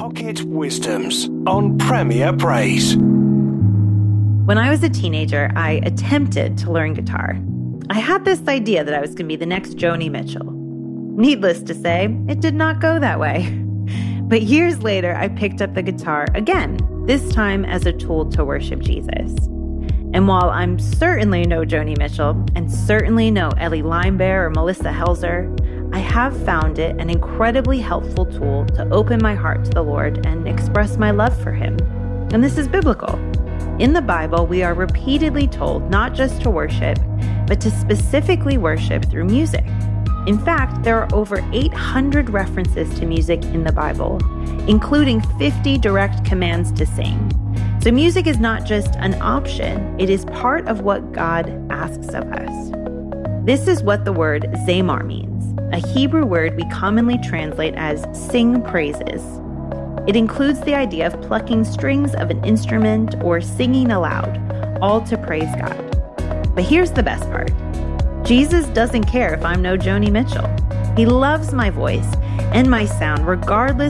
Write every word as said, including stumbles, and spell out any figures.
Pocket Wisdoms on Premier Praise. When I was a teenager, I attempted to learn guitar. I had this idea that I was going to be the next Joni Mitchell. Needless to say, it did not go that way. But years later, I picked up the guitar again, this time as a tool to worship Jesus. And while I'm certainly no Joni Mitchell, and certainly no Ellie Limebear or Melissa Helzer, I have found it an incredibly helpful tool to open my heart to the Lord and express my love for Him. And this is biblical. In the Bible, we are repeatedly told not just to worship, but to specifically worship through music. In fact, there are over eight hundred references to music in the Bible, including fifty direct commands to sing. So music is not just an option, it is part of what God asks of us. This is what the word zamar means, a Hebrew word we commonly translate as sing praises. It includes the idea of plucking strings of an instrument or singing aloud, all to praise God. But here's the best part. Jesus doesn't care if I'm no Joni Mitchell. He loves my voice and my sound regardless